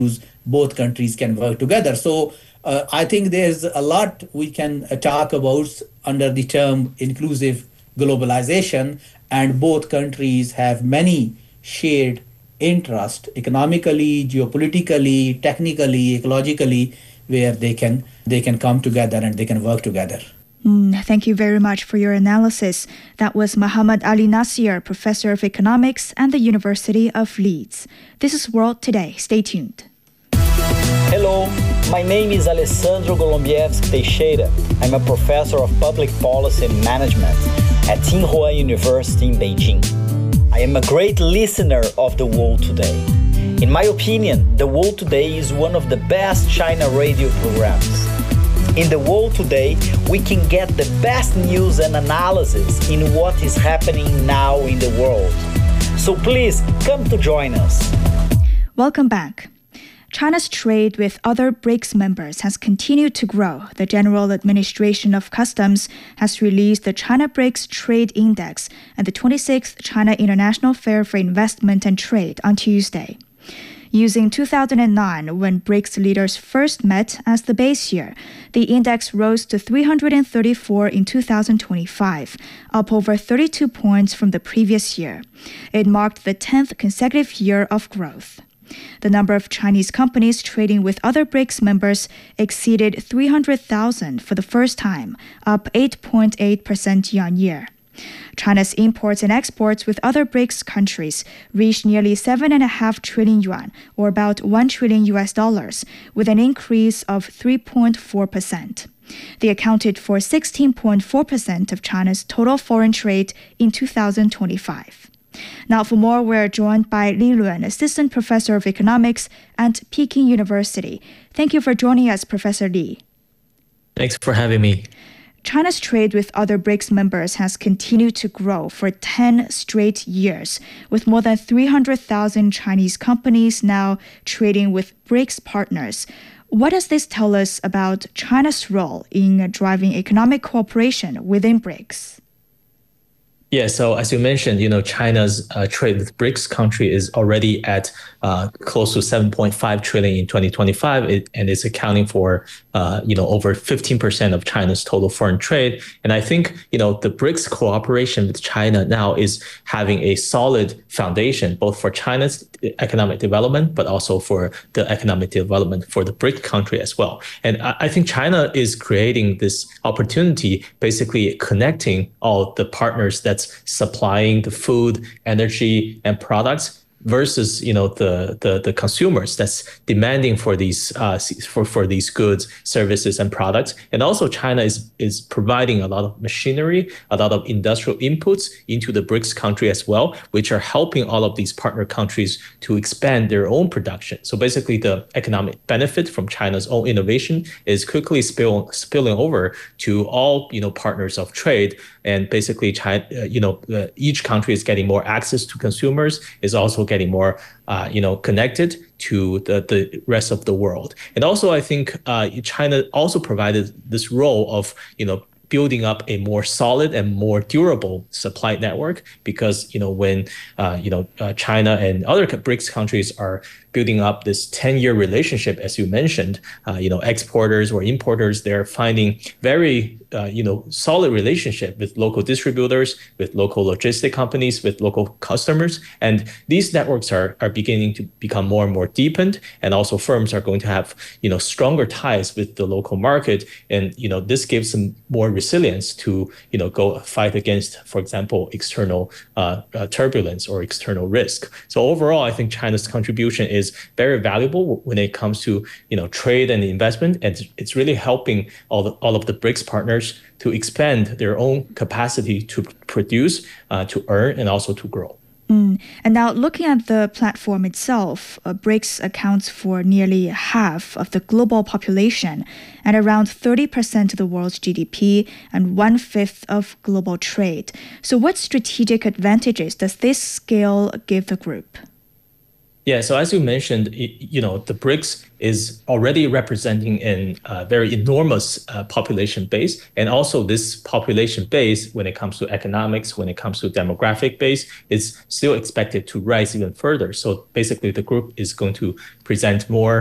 both countries can work together. So I think there's a lot we can talk about under the term inclusive globalization, and both countries have many shared interest economically, geopolitically, technically, ecologically, where they can come together and they can work together. Thank you very much for your analysis. That was Muhammad Ali Nasir, Professor of Economics at the University of Leeds. This is World Today. Stay tuned. Hello, my name is Alessandro Golombieski Teixeira. I'm a professor of public policy and management at Tsinghua University in Beijing. I am a great listener of The World Today. In my opinion, The World Today is one of the best China radio programs. In The World Today, we can get the best news and analysis in what is happening now in the world. So please come to join us. Welcome back. China's trade with other BRICS members has continued to grow. The General Administration of Customs has released the China BRICS Trade Index and the 26th China International Fair for Investment and Trade on Tuesday. Using 2009, when BRICS leaders first met as the base year, the index rose to 334 in 2025, up over 32 points from the previous year. It marked the 10th consecutive year of growth. The number of Chinese companies trading with other BRICS members exceeded 300,000 for the first time, up 8.8% year-on-year. China's imports and exports with other BRICS countries reached nearly 7.5 trillion yuan, or about $1 trillion, with an increase of 3.4%. They accounted for 16.4% of China's total foreign trade in 2025. Now for more, we're joined by Li Luan, Assistant Professor of Economics at Peking University. Thank you for joining us, Professor Li. Thanks for having me. China's trade with other BRICS members has continued to grow for 10 straight years, with more than 300,000 Chinese companies now trading with BRICS partners. What does this tell us about China's role in driving economic cooperation within BRICS? Yeah, so as you mentioned, China's trade with BRICS country is already at close to 7.5 trillion in 2025, and it's accounting for over 15% of China's total foreign trade. And I think the BRICS cooperation with China now is having a solid foundation both for China's economic development, but also for the economic development for the BRICS country as well. And I think China is creating this opportunity, basically connecting all the partners that's supplying the food, energy, and products versus the consumers that's demanding for these for these goods, services, and products. And also China is providing a lot of machinery, a lot of industrial inputs into the BRICS country as well, which are helping all of these partner countries to expand their own production. So basically the economic benefit from China's own innovation is quickly spilling over to all partners of trade. And basically China, each country is getting more access to consumers, is also getting more connected to the rest of the world. And also I think China also provided this role of building up a more solid and more durable supply network, because when China and other BRICS countries are building up this 10-year relationship, as you mentioned, exporters or importers, they're finding very solid relationship with local distributors, with local logistic companies, with local customers. And these networks are beginning to become more and more deepened. And also firms are going to have stronger ties with the local market. And this gives them more resilience to go fight against, for example, external turbulence or external risk. So overall, I think China's contribution is very valuable when it comes to trade and investment, and it's really helping all of the BRICS partners to expand their own capacity to produce, to earn, and also to grow. And now looking at the platform itself, BRICS accounts for nearly half of the global population and around 30% of the world's GDP and 1/5 of global trade. So what strategic advantages does this scale give the group? Yeah, so as you mentioned, the BRICS is already representing a very enormous population base. And also this population base, when it comes to economics, when it comes to demographic base, is still expected to rise even further. So basically the group is going to present more